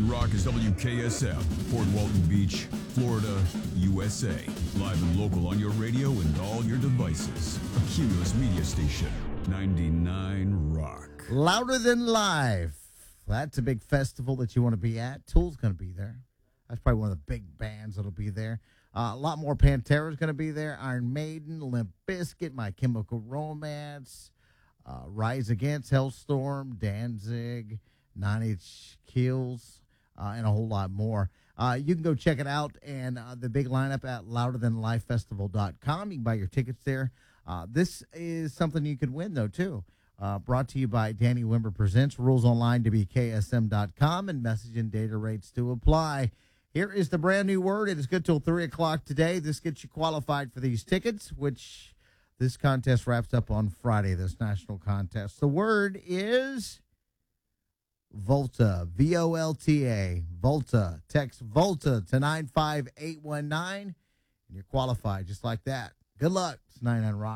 99 Rock is WKSF, Fort Walton Beach, Florida, USA. Live and local on your radio and all your devices. A Cumulus media station, 99 Rock. Louder Than Live. That's a big festival that you want to be at. Tool's going to be there. That's probably one of the big bands that'll be there. A lot more. Pantera's going to be there. Iron Maiden, Limp Bizkit, My Chemical Romance, Rise Against, Hellstorm, Danzig, Nine Inch Kills, and a whole lot more. You can go check it out and the big lineup at louderthanlifefestival.com. You can buy your tickets there. This is something you could win, though, too. Brought to you by Danny Wimber Presents. Rules online to be KSM.com and message and data rates to apply. Here is the brand new word. It is good till 3 o'clock today. This gets you qualified for these tickets, which this contest wraps up on Friday, this national contest. The word is Volta, V-O-L-T-A, Volta. Text Volta to 95819, and you're qualified just like that. Good luck. It's 99 Rock.